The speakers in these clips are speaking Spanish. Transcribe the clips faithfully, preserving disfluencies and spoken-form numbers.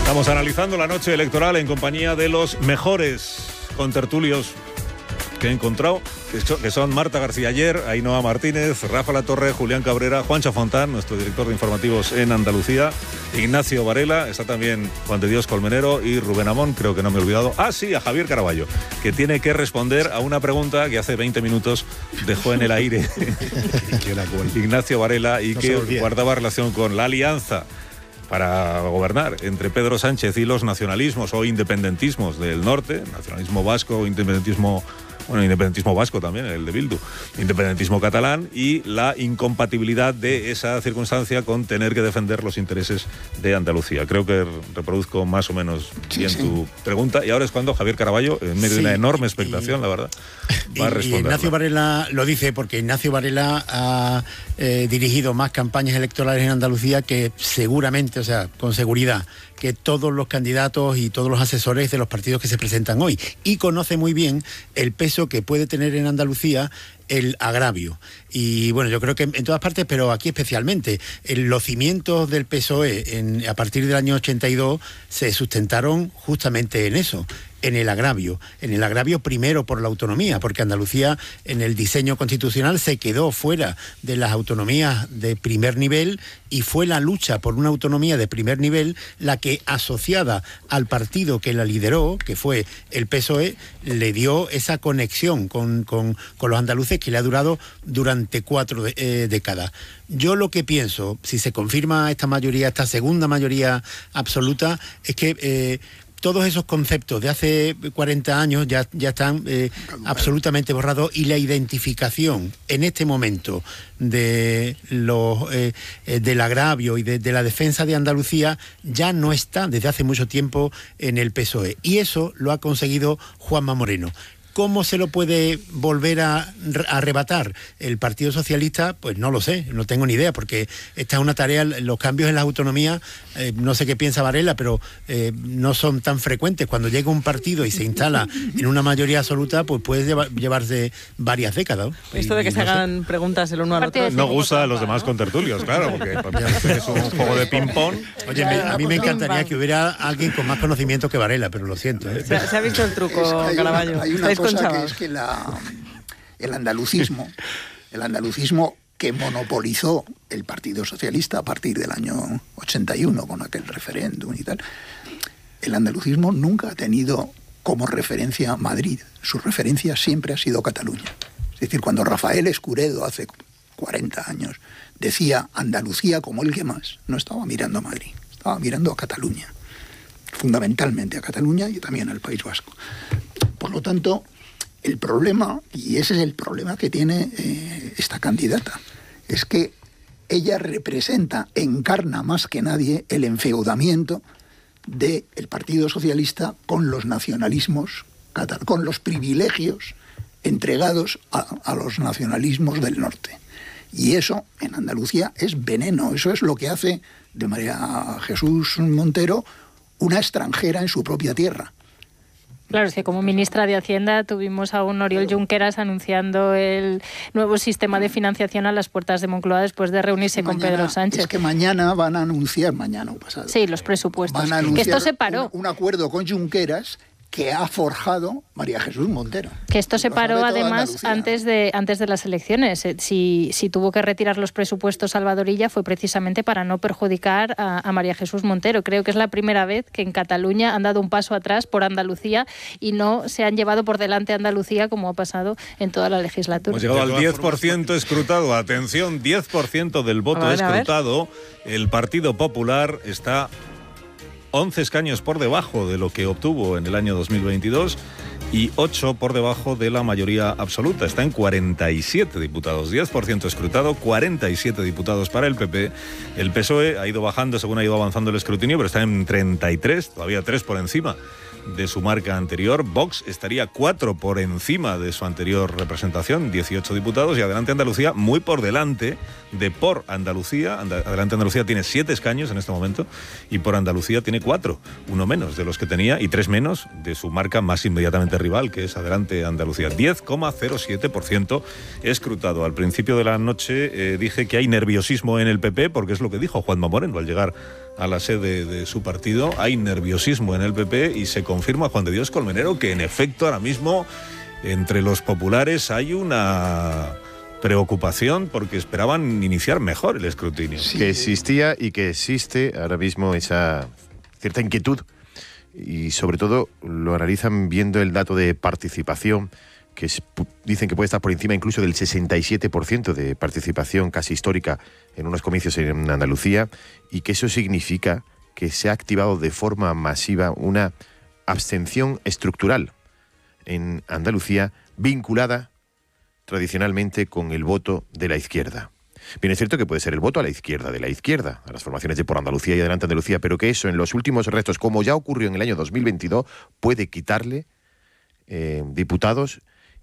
Estamos analizando la noche electoral en compañía de los mejores contertulios que he encontrado, que son Marta García Ayer, Ainhoa Martínez, Rafa Latorre, Julián Cabrera, Juancho Fontán, nuestro director de informativos en Andalucía, Ignacio Varela, está también Juan de Dios Colmenero y Rubén Amón, creo que no me he olvidado. Ah, sí, a Javier Caraballo, que tiene que responder a una pregunta que hace veinte minutos dejó en el aire Ignacio Varela y no que guardaba relación con la alianza para gobernar entre Pedro Sánchez y los nacionalismos o independentismos del norte, nacionalismo vasco, independentismo, bueno, independentismo vasco también, el de Bildu, independentismo catalán, y la incompatibilidad de esa circunstancia con tener que defender los intereses de Andalucía. Creo que reproduzco más o menos sí, bien sí. tu pregunta, y ahora es cuando Javier Caraballo, en medio sí, de una enorme expectación, y, la verdad, va a responder. Ignacio Varela lo dice porque Ignacio Varela ha eh, dirigido más campañas electorales en Andalucía que seguramente, o sea, con seguridad, que todos los candidatos y todos los asesores de los partidos que se presentan hoy, y conoce muy bien el peso que puede tener en Andalucía el agravio. Y bueno, yo creo que en todas partes, pero aquí especialmente, en los cimientos del P S O E en, a partir del año ochenta y dos se sustentaron justamente en eso, en el agravio. En el agravio primero por la autonomía, porque Andalucía en el diseño constitucional se quedó fuera de las autonomías de primer nivel, y fue la lucha por una autonomía de primer nivel la que, asociada al partido que la lideró, que fue el P S O E, le dio esa conexión con, con, con los andaluces que le ha durado durante cuatro de, eh, décadas. Yo lo que pienso, si se confirma esta mayoría, esta segunda mayoría absoluta, es que eh, todos esos conceptos de hace cuarenta años ya, ya están eh, absolutamente borrados, y la identificación en este momento de los, eh, del agravio y de, de la defensa de Andalucía ya no está desde hace mucho tiempo en el P S O E, y eso lo ha conseguido Juanma Moreno. ¿Cómo se lo puede volver a, a arrebatar el Partido Socialista? Pues no lo sé, no tengo ni idea, porque esta es una tarea, los cambios en las autonomías, eh, no sé qué piensa Varela, pero eh, no son tan frecuentes. Cuando llega un partido y se instala en una mayoría absoluta, pues puede llevar, llevarse varias décadas. Esto de que y, se no hagan sé. preguntas el uno al otro. No gusta a los demás contertulios, claro, porque es un juego de ping-pong. Oye, me, a mí me encantaría que hubiera alguien con más conocimiento que Varela, pero lo siento. ¿eh? Se, se ha visto el truco, es que Caraballo. Hay una, hay una cosa que es que la, el andalucismo, el andalucismo que monopolizó el Partido Socialista a partir del año ochenta y uno con aquel referéndum y tal, el andalucismo nunca ha tenido como referencia Madrid. Su referencia siempre ha sido Cataluña. Es decir, cuando Rafael Escuredo hace cuarenta años decía Andalucía como el que más, no estaba mirando a Madrid, estaba mirando a Cataluña, fundamentalmente a Cataluña y también al País Vasco. Por lo tanto, el problema, y ese es el problema que tiene eh, esta candidata, es que ella representa, encarna más que nadie el enfeudamiento del Partido Socialista con los nacionalismos, con los privilegios entregados a, a los nacionalismos del norte. Y eso en Andalucía es veneno, eso es lo que hace de María Jesús Montero una extranjera en su propia tierra. Claro, es que como ministra de Hacienda tuvimos a un Oriol Junqueras anunciando el nuevo sistema de financiación a las puertas de Moncloa después de reunirse mañana, con Pedro Sánchez. Es que mañana van a anunciar, mañana o pasado. Sí, los presupuestos. Van a anunciar que esto se paró. Un, un acuerdo con Junqueras que ha forjado María Jesús Montero. Que esto se paró además antes de antes de las elecciones. Si, si tuvo que retirar los presupuestos Salvadorilla fue precisamente para no perjudicar a, a María Jesús Montero. Creo que es la primera vez que en Cataluña han dado un paso atrás por Andalucía y no se han llevado por delante a Andalucía como ha pasado en toda la legislatura. Hemos llegado al diez por ciento escrutado. Atención, diez por ciento del voto ver, escrutado. El Partido Popular está once escaños por debajo de lo que obtuvo en el año dos mil veintidós y ocho por debajo de la mayoría absoluta. Está en cuarenta y siete diputados, diez por ciento escrutado, cuarenta y siete diputados para el P P. El P S O E ha ido bajando según ha ido avanzando el escrutinio, pero está en treinta y tres, todavía tres por encima de su marca anterior. Vox estaría cuatro por encima de su anterior representación, dieciocho diputados, y Adelante Andalucía muy por delante de Por Andalucía. Adelante Andalucía tiene siete escaños en este momento y Por Andalucía tiene cuatro, uno menos de los que tenía y tres menos de su marca más inmediatamente rival, que es Adelante Andalucía. diez coma cero siete por ciento escrutado. Al principio de la noche eh, dije que hay nerviosismo en el P P, porque es lo que dijo Juanma Moreno al llegar a la sede de su partido. Hay nerviosismo en el P P y se confirma, Juan de Dios Colmenero, que en efecto ahora mismo entre los populares hay una preocupación porque esperaban iniciar mejor el escrutinio. Sí. Que existía y que existe ahora mismo esa cierta inquietud, y sobre todo lo analizan viendo el dato de participación, que es, dicen que puede estar por encima incluso del sesenta y siete por ciento de participación casi histórica en unos comicios en Andalucía, y que eso significa que se ha activado de forma masiva una abstención estructural en Andalucía vinculada tradicionalmente con el voto de la izquierda. Bien, es cierto que puede ser el voto a la izquierda de la izquierda, a las formaciones de Por Andalucía y Adelante Andalucía, pero que eso en los últimos restos, como ya ocurrió en el año dos mil veintidós, puede quitarle eh, diputados,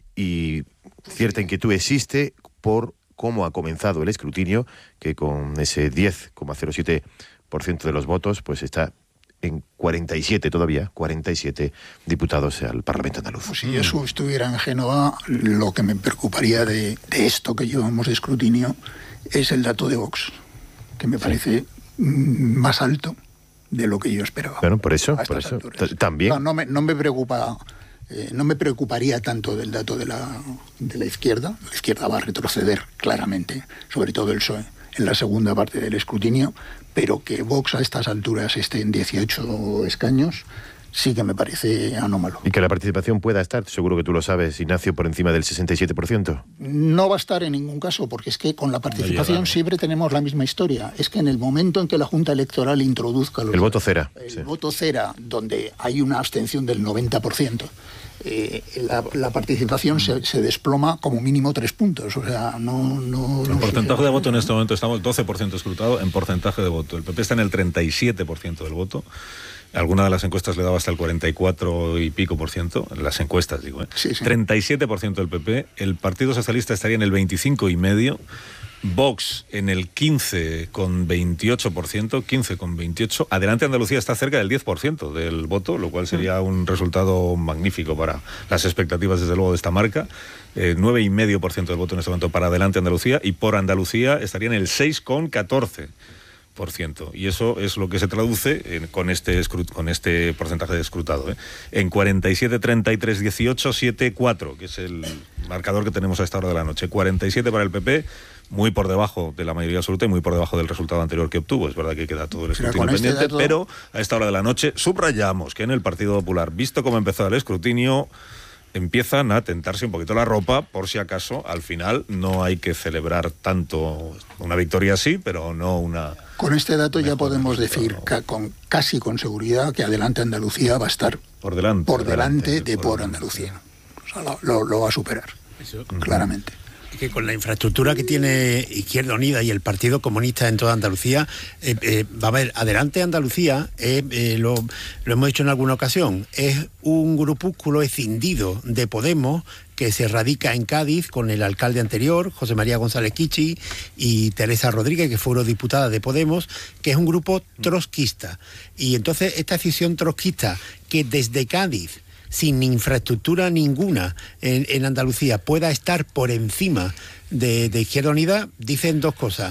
y cierta inquietud existe por cómo ha comenzado el escrutinio, que con ese diez coma cero siete por ciento de los votos pues está en cuarenta y siete todavía, cuarenta y siete diputados al Parlamento andaluz. Pues si eso estuviera en Génova, lo que me preocuparía de, de esto que llevamos de escrutinio es el dato de Vox, que me parece sí. más alto de lo que yo esperaba. Bueno, por eso, por eso también. No, no, me, no me preocupa, eh, no me preocuparía tanto del dato de la, de la izquierda. La izquierda va a retroceder claramente, sobre todo el P S O E, en la segunda parte del escrutinio, pero que Vox a estas alturas esté en dieciocho escaños sí que me parece anómalo. ¿Y que la participación pueda estar, seguro que tú lo sabes, Ignacio, por encima del sesenta y siete por ciento? No va a estar en ningún caso, porque es que con la participación no siempre tenemos la misma historia. Es que en el momento en que la Junta Electoral introduzca los, el voto cera, el sí. voto cera, donde hay una abstención del noventa por ciento, eh, la, la participación se, se desploma como mínimo tres puntos. O sea, no... no en no porcentaje de voto en este momento estamos doce por ciento escrutado en porcentaje de voto. El P P está en el treinta y siete por ciento del voto. Alguna de las encuestas le daba hasta el cuarenta y cuatro y pico por ciento, las encuestas digo, ¿eh? Sí, sí. treinta y siete por ciento del P P, el Partido Socialista estaría en el veinticinco y medio, Vox en el quince con veintiocho por ciento, quince con veintiocho, Adelante Andalucía está cerca del diez por ciento del voto, lo cual sería un resultado magnífico para las expectativas desde luego de esta marca, eh, nueve y medio por ciento del voto en este momento para Adelante Andalucía, y Por Andalucía estaría en el seis con catorce por ciento. Y eso es lo que se traduce en, con, este escrut, con este porcentaje de escrutado, ¿eh? en cuarenta y siete, treinta y tres, dieciocho, siete, cuatro, que es el marcador que tenemos a esta hora de la noche. cuarenta y siete para el P P, muy por debajo de la mayoría absoluta y muy por debajo del resultado anterior que obtuvo. Es verdad que queda todo el escrutinio pendiente, este dato... pero a esta hora de la noche subrayamos que en el Partido Popular, visto cómo empezó el escrutinio, empiezan a tentarse un poquito la ropa por si acaso al final no hay que celebrar tanto una victoria así, pero no una... Con este dato ya podemos decir ca con, casi con seguridad que Adelante Andalucía va a estar por delante, por delante, delante de por, por Andalucía. O sea, lo, lo, lo va a superar, eso, claramente. Que con la infraestructura que tiene Izquierda Unida y el Partido Comunista en toda Andalucía, eh, eh, va a haber Adelante Andalucía, eh, eh, lo, lo hemos dicho en alguna ocasión, es un grupúsculo escindido de Podemos que se radica en Cádiz con el alcalde anterior, José María González Kichi, y Teresa Rodríguez, que fue eurodiputada de Podemos, que es un grupo trotskista. Y entonces esta decisión trotskista, que desde Cádiz, sin infraestructura ninguna en, en Andalucía, pueda estar por encima de, de Izquierda Unida, dicen dos cosas.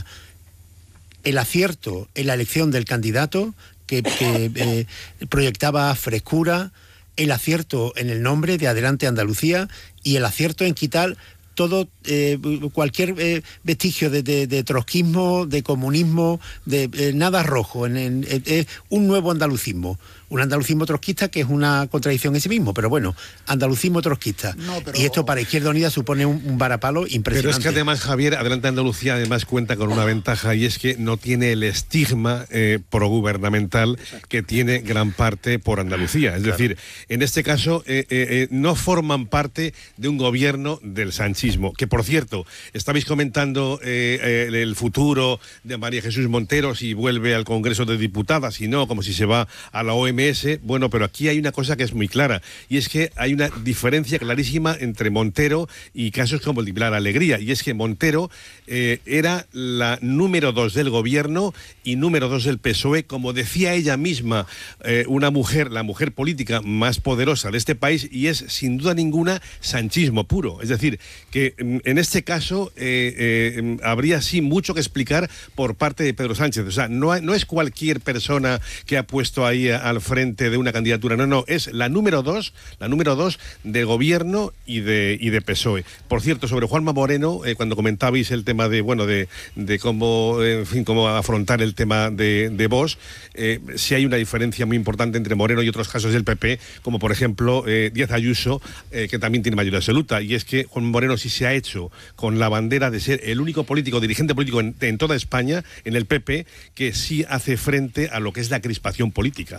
El acierto en la elección del candidato, que, que eh, proyectaba frescura, el acierto en el nombre de Adelante Andalucía y el acierto en quitar todo, eh, cualquier eh, vestigio de, de, de trotskismo, de comunismo, de eh, nada rojo, en, en, en, en un nuevo andalucismo. Un andalucismo trotskista que es una contradicción en sí mismo, pero bueno, andalucismo trotskista. No, pero... Y esto para Izquierda Unida supone un, un varapalo impresionante. Pero es que además, Javier, Adelante Andalucía además cuenta con una ventaja, y es que no tiene el estigma eh, progubernamental que tiene gran parte Por Andalucía. Es claro. decir, en este caso eh, eh, no forman parte de un gobierno del sanchismo sanchismo. Que, por cierto, estabais comentando eh, eh, el futuro de María Jesús Montero, si vuelve al Congreso de Diputadas, si no, como si se va a la O M S. Bueno, pero aquí hay una cosa que es muy clara, y es que hay una diferencia clarísima entre Montero y casos como el de Pilar Alegría, y es que Montero eh, era la número dos del gobierno y número dos del P S O E, como decía ella misma, eh, una mujer, la mujer política más poderosa de este país, y es sin duda ninguna sanchismo puro. Es decir, que en este caso eh, eh, habría sí mucho que explicar por parte de Pedro Sánchez. O sea, no, no es cualquier persona que ha puesto ahí al frente de una candidatura, no, no, es la número dos, la número dos de gobierno y de, y de P S O E. Por cierto, sobre Juanma Moreno, eh, cuando comentabais el tema de, bueno, de, de cómo, en fin, cómo afrontar el tema de, de Vox, eh, sí hay una diferencia muy importante entre Moreno y otros casos del P P, como por ejemplo eh, Díaz Ayuso, eh, que también tiene mayoría absoluta, y es que Juan Moreno sí se ha hecho con la bandera de ser el único político, dirigente político en, en toda España, en el P P, que sí hace frente a lo que es la crispación política.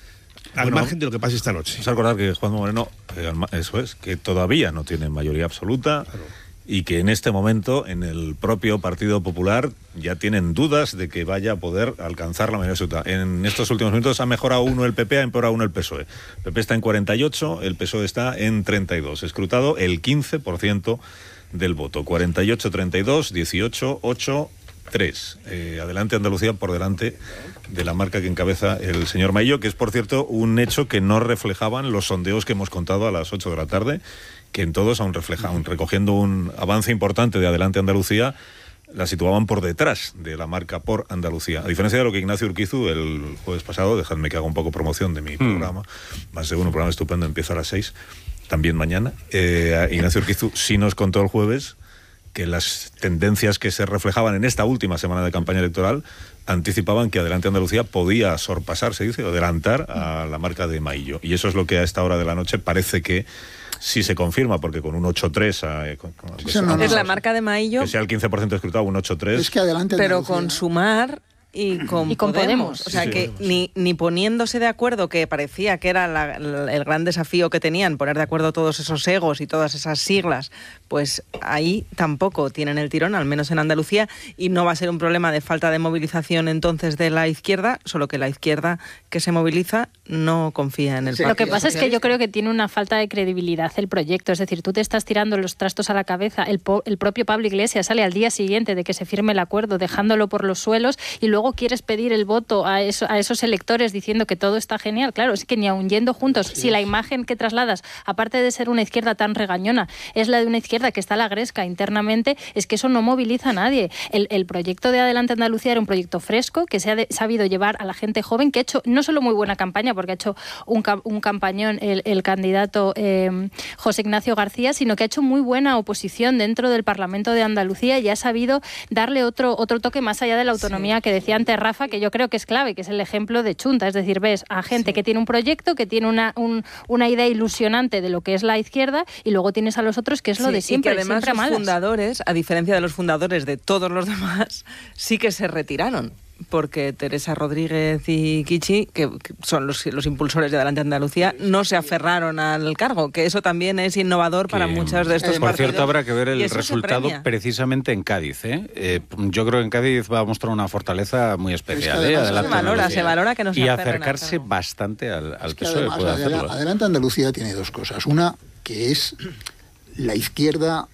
Al bueno, margen de lo que pase esta noche. Vamos a recordar que Juan Moreno, eh, eso es, que todavía no tiene mayoría absoluta, claro, y que en este momento en el propio Partido Popular ya tienen dudas de que vaya a poder alcanzar la mayoría absoluta. En estos últimos minutos ha mejorado uno el P P, ha empeorado uno el P S O E. El P P está en cuarenta y ocho, el P S O E está en treinta y dos. Escrutado el quince por ciento del voto. cuarenta y ocho treinta y dos, dieciocho ocho tres. Eh, adelante Andalucía por delante de la marca que encabeza el señor Maillo, que es, por cierto, un hecho que no reflejaban los sondeos que hemos contado a las ocho de la tarde, que en todos, aún, refleja, aún recogiendo un avance importante de adelante Andalucía, la situaban por detrás de la marca por Andalucía. A diferencia de lo que Ignacio Urquizu el jueves pasado, dejadme que haga un poco promoción de mi mm. programa, más de uno, un programa estupendo, empieza a las seis, también mañana. Eh, Ignacio Urquizu sí nos contó el jueves que las tendencias que se reflejaban en esta última semana de campaña electoral anticipaban que Adelante Andalucía podía sorpasar, se dice, o adelantar a la marca de Maillo. Y eso es lo que a esta hora de la noche parece que sí se confirma, porque con un ocho tres... Eh, con, con, sí, no, no, es la marca de Maillo... Que sea el quince por ciento escrutado, un ocho tres... Es que Adelante Andalucía... Pero con Sumar... Y con, y con Podemos. Podemos. O sea, sí, que sí. Ni, ni poniéndose de acuerdo, que parecía que era la, la, el gran desafío que tenían, poner de acuerdo todos esos egos y todas esas siglas, pues ahí tampoco tienen el tirón, al menos en Andalucía, y no va a ser un problema de falta de movilización entonces de la izquierda, solo que la izquierda que se moviliza no confía en el sí. Partido Lo que pasa Socialista. es que yo creo que tiene una falta de credibilidad el proyecto, es decir, tú te estás tirando los trastos a la cabeza, el, po- el propio Pablo Iglesias sale al día siguiente de que se firme el acuerdo dejándolo por los suelos y luego quieres pedir el voto a, eso, a esos electores diciendo que todo está genial. Claro, es que ni aun yendo juntos, sí. Si la imagen que trasladas, aparte de ser una izquierda tan regañona, es la de una izquierda que está a la gresca internamente, es que eso no moviliza a nadie. El, el proyecto de Adelante Andalucía era un proyecto fresco que se ha de, sabido llevar a la gente joven, que ha hecho no solo muy buena campaña, porque ha hecho un, un campañón el, el candidato eh, José Ignacio García, sino que ha hecho muy buena oposición dentro del Parlamento de Andalucía y ha sabido darle otro, otro toque más allá de la autonomía sí. que decía antes Rafa, que yo creo que es clave, que es el ejemplo de Chunta. Es decir, ves a gente sí. que tiene un proyecto, que tiene una, un, una idea ilusionante de lo que es la izquierda, y luego tienes a los otros que es lo sí, de siempre. Y que además siempre los malas. fundadores, a diferencia de los fundadores de todos los demás, sí que se retiraron. Porque Teresa Rodríguez y Kichi, que, que son los, los impulsores de Adelante Andalucía, no se aferraron al cargo, que eso también es innovador para que, muchos de estos por partidos. Por cierto, habrá que ver el resultado precisamente en Cádiz. ¿eh? Eh, yo creo que en Cádiz va a mostrar una fortaleza muy especial. ¿eh? Se valora, se valora que no se Y acercarse bastante al, al es que P S O E. Además, puede Adelante, hacerlo. Adelante Andalucía tiene dos cosas. Una, que es la izquierda,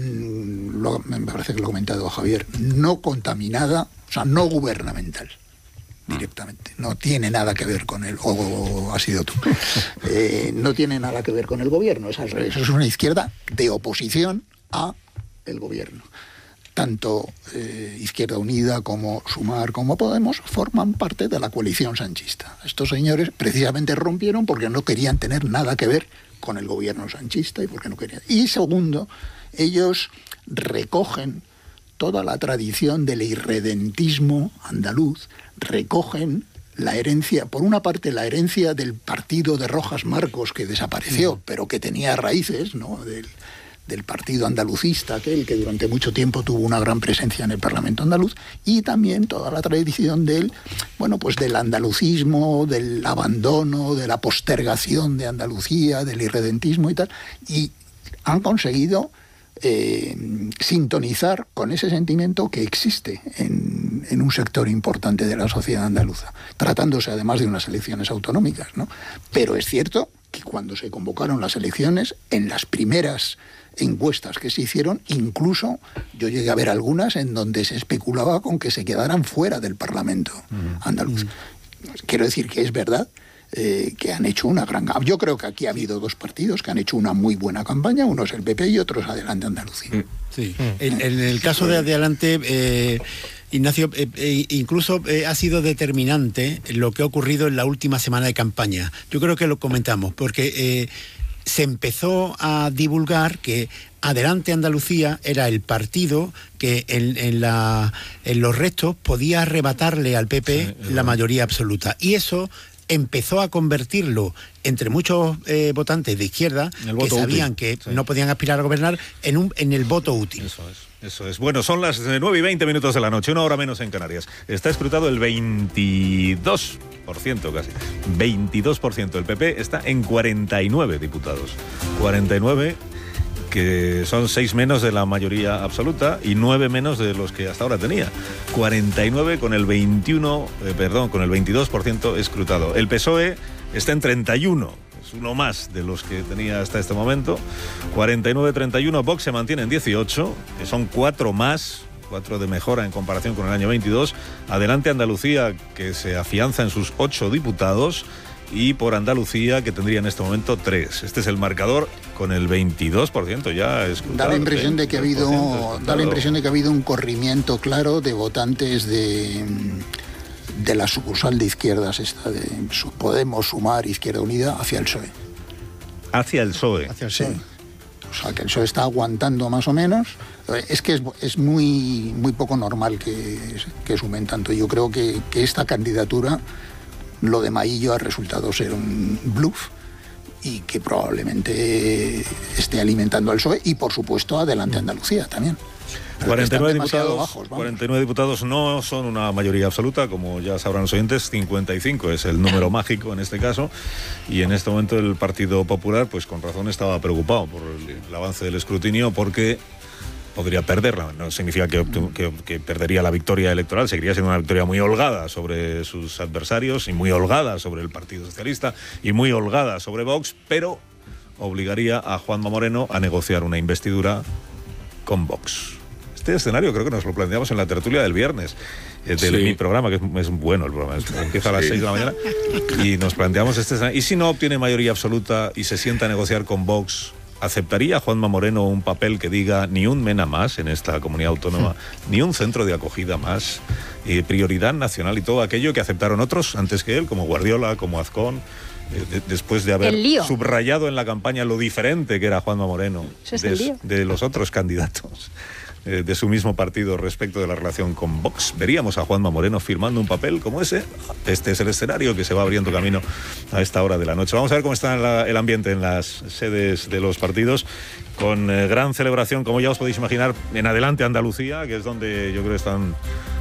lo, me parece que lo ha comentado Javier, no contaminada, o sea, no gubernamental. Directamente, no tiene nada que ver con el, o, o ha sido tú, eh, no tiene nada que ver con el gobierno, es al revés, es una izquierda de oposición a el gobierno. Tanto eh, Izquierda Unida como Sumar como Podemos forman parte de la coalición sanchista. Estos señores precisamente rompieron porque no querían tener nada que ver con el gobierno sanchista y porque no querían. Y segundo, ellos recogen toda la tradición del irredentismo andaluz, recogen la herencia, por una parte la herencia del partido de Rojas Marcos, que desapareció, mm. pero que tenía raíces, ¿no?, del, del partido andalucista, aquel que durante mucho tiempo tuvo una gran presencia en el Parlamento andaluz, y también toda la tradición del, bueno, pues del andalucismo, del abandono, de la postergación de Andalucía, del irredentismo y tal, y han conseguido eh, sintonizar con ese sentimiento que existe en, en un sector importante de la sociedad andaluza, tratándose además de unas elecciones autonómicas, ¿no? Pero es cierto que cuando se convocaron las elecciones, en las primeras encuestas que se hicieron, incluso yo llegué a ver algunas en donde se especulaba con que se quedaran fuera del Parlamento andaluz. Quiero decir que es verdad eh, que han hecho una gran... Yo creo que aquí ha habido dos partidos que han hecho una muy buena campaña, uno es el P P y otro es Adelante Andalucía. Sí, en, en el caso de Adelante... Eh, Ignacio, eh, eh, incluso eh, ha sido determinante lo que ha ocurrido en la última semana de campaña. Yo creo que lo comentamos, porque eh, se empezó a divulgar que Adelante Andalucía era el partido que en, en, la, en los restos podía arrebatarle al P P sí, la mayoría absoluta. Y eso empezó a convertirlo, entre muchos eh, votantes de izquierda, que sabían útil. que sí. no podían aspirar a gobernar, en, un, en el voto útil. Eso es. Eso es. Bueno, son las nueve y veinte minutos de la noche, una hora menos en Canarias. Está escrutado el veintidós por ciento casi. veintidós por ciento. El P P está en cuarenta y nueve diputados. cuarenta y nueve, que son seis menos de la mayoría absoluta y nueve menos de los que hasta ahora tenía. cuarenta y nueve con el veintiuno, eh, perdón, con el veintidós por ciento escrutado. El P S O E está en treinta y uno. Uno más de los que tenía hasta este momento. cuarenta y nueve a treinta y uno. Vox se mantiene en dieciocho, que son cuatro más, cuatro de mejora en comparación con el año veintidós. Adelante Andalucía, que se afianza en sus ocho diputados, y por Andalucía, que tendría en este momento tres. Este es el marcador con el veintidós por ciento ya escrutado. Da la impresión de que ha habido, da la impresión de que ha habido un corrimiento claro de votantes de de la sucursal de izquierdas esta de Podemos, Sumar, Izquierda Unida, hacia el P S O E. Hacia el P S O E. Hacia el P S O E. Sí. O sea, que el P S O E está aguantando más o menos. Es que es, es muy, muy poco normal que, que sumen tanto. Yo creo que, que esta candidatura, lo de Maillo, ha resultado ser un bluff y que probablemente esté alimentando al P S O E y, por supuesto, Adelante Andalucía también. cuarenta y nueve diputados, bajos, cuarenta y nueve diputados no son una mayoría absoluta, como ya sabrán los oyentes. cincuenta y cinco es el número mágico en este caso, y en este momento el Partido Popular, pues con razón, estaba preocupado por el, el avance del escrutinio, porque podría perderla. No significa que, que, que perdería la victoria electoral, seguiría siendo una victoria muy holgada sobre sus adversarios y muy holgada sobre el Partido Socialista y muy holgada sobre Vox, pero obligaría a Juanma Moreno a negociar una investidura con Vox. Este escenario creo que nos lo planteamos en la tertulia del viernes, eh, de sí. mi programa, que es, es bueno el programa, es, empieza a las seis de la mañana, y nos planteamos este escenario. ¿Y si no obtiene mayoría absoluta y se sienta a negociar con Vox, aceptaría Juanma Moreno un papel que diga ni un MENA más en esta comunidad autónoma, sí. ni un centro de acogida más, eh, prioridad nacional y todo aquello que aceptaron otros antes que él, como Guardiola, como Azcón? De, después de haber subrayado en la campaña lo diferente que era Juanma Moreno de, de los otros candidatos eh, de su mismo partido respecto de la relación con Vox. Veríamos a Juanma Moreno firmando un papel como ese. Este es el escenario que se va abriendo camino a esta hora de la noche. Vamos a ver cómo está la, el ambiente en las sedes de los partidos, con eh, gran celebración, como ya os podéis imaginar, en Adelante Andalucía, que es donde yo creo que están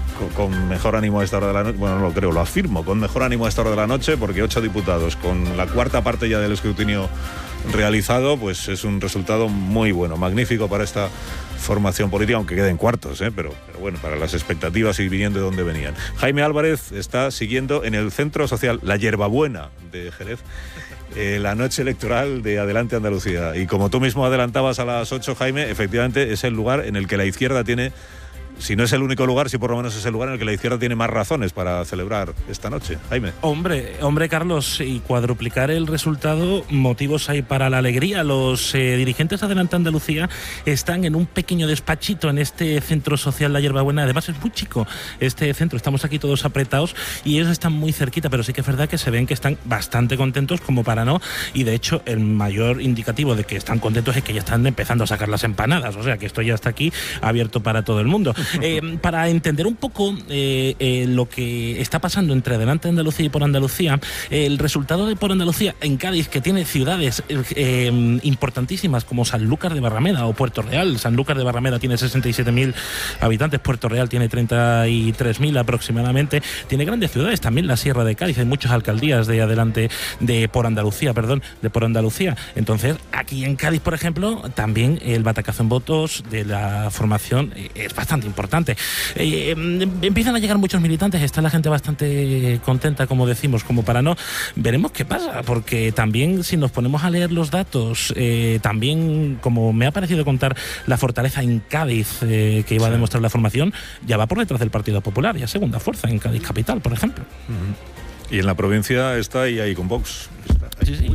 con mejor ánimo a esta hora de la noche. Bueno, no lo creo, lo afirmo, con mejor ánimo a esta hora de la noche, porque ocho diputados con la cuarta parte ya del escrutinio realizado, pues es un resultado muy bueno, magnífico para esta formación política, aunque queden cuartos, ¿eh? pero, pero bueno, para las expectativas y viniendo de donde venían. Jaime Álvarez está siguiendo en el Centro Social La Hierbabuena de Jerez eh, la noche electoral de Adelante Andalucía. Y como tú mismo adelantabas a las ocho, Jaime, efectivamente es el lugar en el que la izquierda tiene, si no es el único lugar, si por lo menos es el lugar en el que la izquierda tiene más razones para celebrar esta noche. Jaime. Hombre, hombre Carlos, y cuadruplicar el resultado, motivos hay para la alegría. Los eh, dirigentes de Adelante Andalucía están en un pequeño despachito en este Centro Social La Hierbabuena. Además es muy chico este centro, estamos aquí todos apretados y ellos están muy cerquita, pero sí que es verdad que se ven que están bastante contentos como para no, y de hecho el mayor indicativo de que están contentos es que ya están empezando a sacar las empanadas, o sea que esto ya está aquí abierto para todo el mundo. Eh, para entender un poco eh, eh, lo que está pasando entre Adelante Andalucía y Por Andalucía, eh, el resultado de Por Andalucía en Cádiz, que tiene ciudades eh, eh, importantísimas como Sanlúcar de Barrameda o Puerto Real. Sanlúcar de Barrameda tiene sesenta y siete mil habitantes, Puerto Real tiene treinta y tres mil aproximadamente. Tiene grandes ciudades, también la Sierra de Cádiz, hay muchas alcaldías de Adelante, de Por Andalucía, perdón, de Por Andalucía. Entonces, aquí en Cádiz, por ejemplo, también el batacazo en votos de la formación es bastante importante. Eh, empiezan a llegar muchos militantes, está la gente bastante contenta, como decimos, como para no. Veremos qué pasa, porque también si nos ponemos a leer los datos, eh, también, como me ha parecido contar la fortaleza en Cádiz, eh, que iba a demostrar la formación, ya va por detrás del Partido Popular, ya segunda fuerza en Cádiz Capital, por ejemplo. Uh-huh. Y en la provincia está ahí, ahí con Vox. Sí, sí,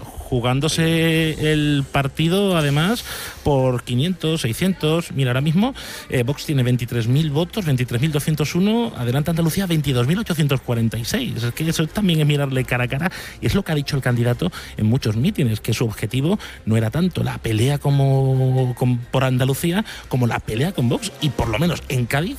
jugándose el partido además por quinientos, seiscientos. Mira, ahora mismo eh, Vox tiene veintitrés mil votos, veintitrés mil doscientos uno, Adelante Andalucía veintidós mil ochocientos cuarenta y seis. Es que eso también es mirarle cara a cara, y es lo que ha dicho el candidato en muchos mítines, que su objetivo no era tanto la pelea como, como por Andalucía como la pelea con Vox, y por lo menos en Cádiz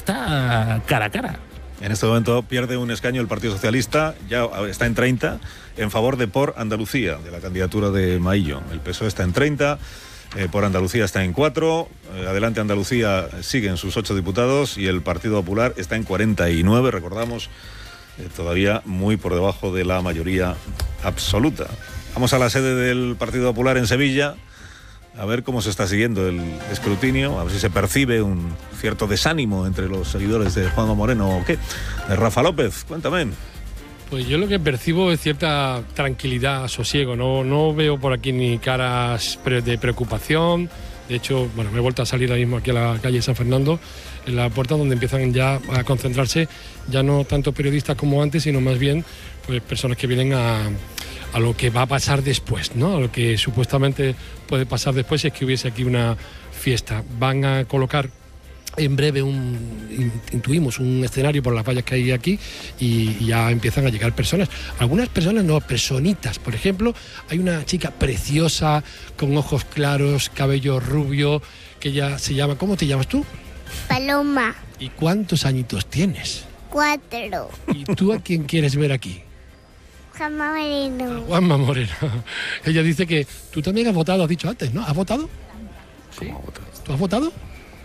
está cara a cara. En este momento pierde un escaño el Partido Socialista, ya está en treinta, en favor de Por Andalucía, de la candidatura de Maillo. El P S O E está en treinta, eh, Por Andalucía está en cuatro, eh, Adelante Andalucía sigue en sus ocho diputados y el Partido Popular está en cuarenta y nueve, recordamos, eh, todavía muy por debajo de la mayoría absoluta. Vamos a la sede del Partido Popular en Sevilla, a ver cómo se está siguiendo el escrutinio, a ver si se percibe un cierto desánimo entre los seguidores de Juanma Moreno o qué. De Rafa López, cuéntame. Pues yo lo que percibo es cierta tranquilidad, sosiego. No, no veo por aquí ni caras de preocupación. De hecho, bueno, me he vuelto a salir ahora mismo aquí a la calle San Fernando, en la puerta donde empiezan ya a concentrarse, ya no tanto periodistas como antes, sino más bien pues personas que vienen a... a lo que va a pasar después, ¿no? A lo que supuestamente puede pasar después si es que hubiese aquí una fiesta. Van a colocar en breve un, intuimos, un escenario por las vallas que hay aquí y, y ya empiezan a llegar personas. Algunas personas, no, personitas. Por ejemplo, hay una chica preciosa, con ojos claros, cabello rubio, que ya se llama... ¿Cómo te llamas tú? Paloma. ¿Y cuántos añitos tienes? Cuatro. ¿Y tú a quién quieres ver aquí? Juanma Moreno. Juanma Moreno. Ella dice que tú también has votado, has dicho antes, ¿no? ¿Has votado? ¿Cómo has votado? ¿Tú has votado?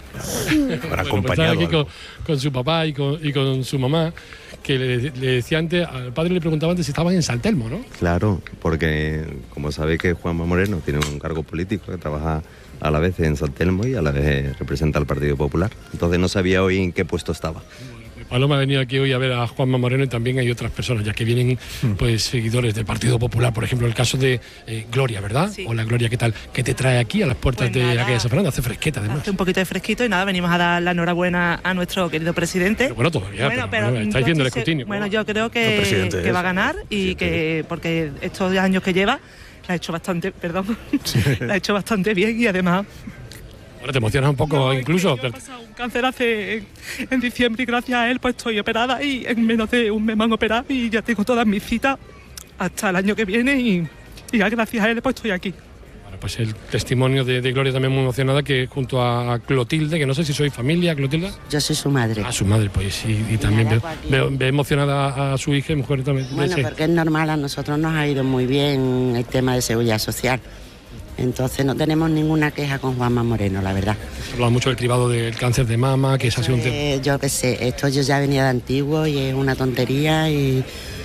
Sí. Para bueno, pues aquí con, con su papá y con, y con su mamá, que le, le decía antes, al padre le preguntaba antes si estaban en San Telmo, ¿no? Claro, porque como sabéis que Juanma Moreno tiene un cargo político que trabaja a la vez en San Telmo y a la vez representa al Partido Popular. Entonces no sabía hoy en qué puesto estaba. Paloma ha venido aquí hoy a ver a Juanma Moreno y también hay otras personas, ya que vienen pues seguidores del Partido Popular. Por ejemplo, el caso de eh, Gloria, ¿verdad? Sí. Hola, Gloria, ¿qué tal? ¿Qué te trae aquí a las puertas pues de nada, la calle San Fernando? Hace fresqueta, además. Hace un poquito de fresquito y nada, venimos a dar la enhorabuena a nuestro querido presidente. Pero bueno, todavía, bueno, pero, pero bueno, estáis yo viendo el estoy escrutinio. se- Bueno, yo creo No, que, presidente que es. va a ganar y que, porque estos años que lleva, la ha hecho bastante, perdón, la ha hecho bastante bien y además... Ahora te emocionas un poco incluso. Yo he pasado un cáncer hace en, en diciembre y gracias a él pues estoy operada y en menos de un mes me han operado y ya tengo todas mis citas hasta el año que viene y, y ya gracias a él pues estoy aquí. Bueno, pues el testimonio de, de Gloria también muy emocionada, que junto a Clotilde, que no sé si soy familia, Clotilde. Yo soy su madre. A su madre, pues, y, y también veo, veo, veo emocionada a su hija y mujer también. Bueno, Sí. porque es normal, a nosotros nos ha ido muy bien el tema de seguridad social. Entonces no tenemos ninguna queja con Juanma Moreno, la verdad. Se habla mucho del cribado del cáncer de mama, que ese ha sido un tema. Eh, yo qué sé, esto yo ya venía de antiguo y es una tontería y,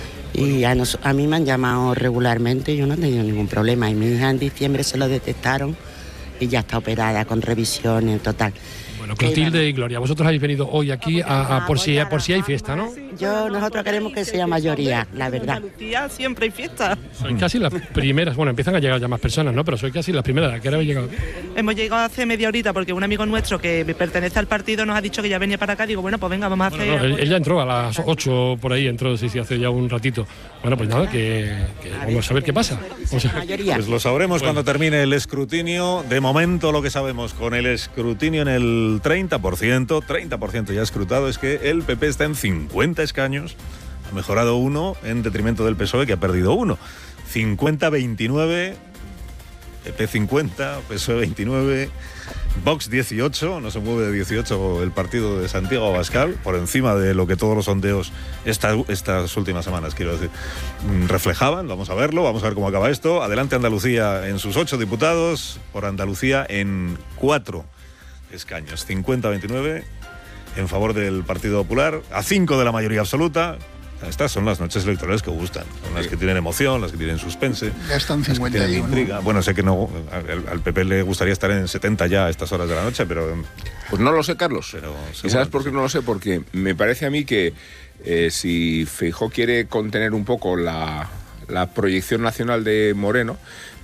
y a, nos- a mí me han llamado regularmente y yo no he tenido ningún problema. Y mi hija en diciembre se lo detectaron y ya está operada con revisiones, total. Bueno, Clotilde y Gloria, vosotros habéis venido hoy aquí a, a por, si, a por si hay fiesta, ¿no? Yo, nosotros queremos que sea mayoría, la verdad. Andalucía siempre hay fiesta. Sois casi las primeras, bueno, empiezan a llegar ya más personas, ¿no? Pero soy casi las primeras. ¿A qué hora habéis llegado? Hemos llegado hace media horita porque un amigo nuestro que pertenece al partido nos ha dicho que ya venía para acá. Digo, bueno, pues venga, vamos a hacer... No, él, él ya entró a las ocho por ahí, entró, sí, sí, hace ya un ratito. Bueno, pues nada, que, que vamos a ver qué pasa. Vamos a ver. Pues lo sabremos Bueno. cuando termine el escrutinio. De momento lo que sabemos con el escrutinio en el treinta por ciento, treinta por ciento ya escrutado, es que el P P está en cincuenta escaños, ha mejorado uno en detrimento del P S O E, que ha perdido uno. cincuenta veintinueve, P P cincuenta, P S O E veintinueve, Vox dieciocho, no se mueve de dieciocho el partido de Santiago Abascal, por encima de lo que todos los sondeos esta, estas últimas semanas, quiero decir, reflejaban. Vamos a verlo, vamos a ver cómo acaba esto. Adelante Andalucía en sus ocho diputados, por Andalucía en cuatro escaños, cincuenta a veintinueve en favor del Partido Popular, a cinco de la mayoría absoluta. Estas son las noches electorales que gustan, son las que tienen emoción, las que tienen suspense, ya están las que tienen intriga. Bueno, sé que no, al, al P P le gustaría estar en setenta ya a estas horas de la noche, pero... Pues no lo sé, Carlos. Pero, ¿y sabes por qué no lo sé? Porque me parece a mí que eh, si Feijóo quiere contener un poco la, la proyección nacional de Moreno,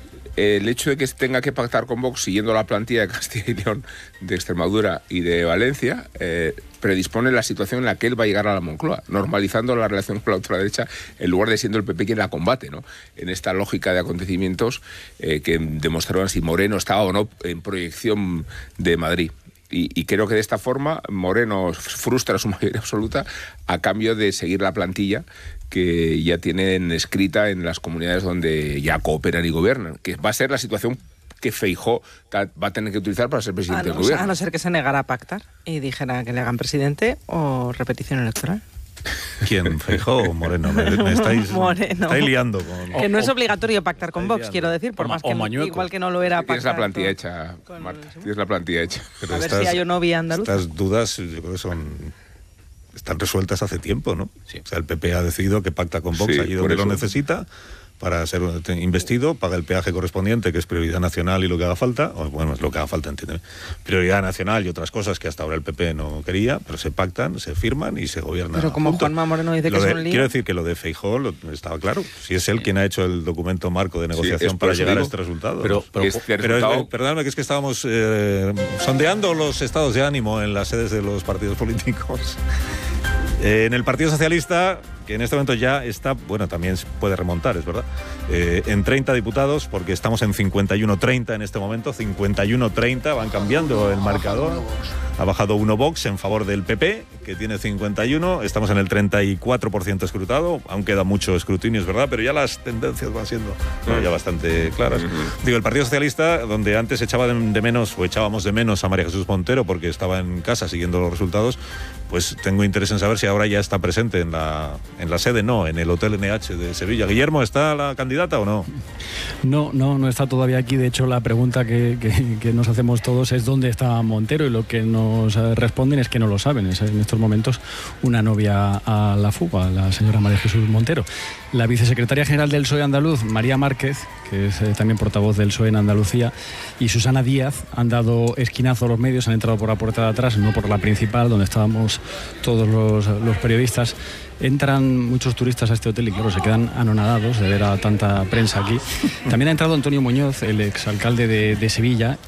el hecho de que tenga que pactar con Vox siguiendo la plantilla de Castilla y León, de Extremadura y de Valencia, eh, predispone la situación en la que él va a llegar a la Moncloa, normalizando la relación con la ultraderecha en lugar de siendo el P P quien la combate, ¿no? En esta lógica de acontecimientos eh, que demostraron si Moreno estaba o no en proyección de Madrid. Y, y creo que de esta forma Moreno frustra su mayoría absoluta a cambio de seguir la plantilla que ya tienen escrita en las comunidades donde ya cooperan y gobiernan, que va a ser la situación que Feijóo va a tener que utilizar para ser presidente a no, del gobierno. A no ser que se negara a pactar y dijera que le hagan presidente o repetición electoral. ¿Quién? ¿Feijóo o Moreno? Me, me estáis, Moreno. estáis liando. Con... Que no es obligatorio pactar con Vox, quiero decir, por o, más que no, igual que no lo era pactar. Tienes la plantilla con, hecha, con Marta. Tienes la plantilla hecha. Pero a estas, ver si hay o no vía andaluza. Estas dudas yo creo que son... están resueltas hace tiempo, ¿no? Sí. O sea, el P P ha decidido que pacta con Vox sí, allí donde lo necesita para ser investido, paga el peaje correspondiente, que es prioridad nacional y lo que haga falta, o bueno, es lo que haga falta, entiéndeme, prioridad nacional y otras cosas que hasta ahora el P P no quería, pero se pactan, se firman y se gobiernan. Pero como juntos. Juanma Moreno dice lo que de, es un lío. Quiero decir que lo de Feijóo lo, estaba claro, si es él sí. quien ha hecho el documento marco de negociación sí, para llegar digo, a este resultado. Pero, pero, este pero resultado... eh, perdóname, que es que estábamos eh, sondeando los estados de ánimo en las sedes de los partidos políticos. Eh, en el Partido Socialista, que en este momento ya está, bueno, también puede remontar, es verdad, eh, en treinta diputados, porque estamos en cincuenta y uno treinta en este momento, cincuenta y uno treinta, van cambiando el marcador. Ha bajado uno Vox en favor del P P, que tiene cincuenta y uno, estamos en el treinta y cuatro por ciento escrutado, aún queda mucho escrutinio, es verdad, pero ya las tendencias van siendo bueno, ya bastante claras. Uh-huh. Digo, el Partido Socialista, donde antes echaba de, de menos, o echábamos de menos a María Jesús Montero, porque estaba en casa siguiendo los resultados, pues tengo interés en saber si ahora ya está presente en la, en la sede, no, en el Hotel N H de Sevilla. Guillermo, ¿está la candidata o no? No, no, no está todavía aquí. De hecho, la pregunta que, que, que nos hacemos todos es ¿dónde está Montero? Y lo que nos responden es que no lo saben. Es en estos momentos una novia a la fuga, la señora María Jesús Montero. La vicesecretaria general del P S O E andaluz, María Márquez, que es eh, también portavoz del P S O E en Andalucía, y Susana Díaz han dado esquinazo a los medios, han entrado por la puerta de atrás, no por la principal, donde estábamos todos los, los periodistas. Entran muchos turistas a este hotel y claro, se quedan anonadados de ver a tanta prensa aquí. También ha entrado Antonio Muñoz, el exalcalde de, de Sevilla,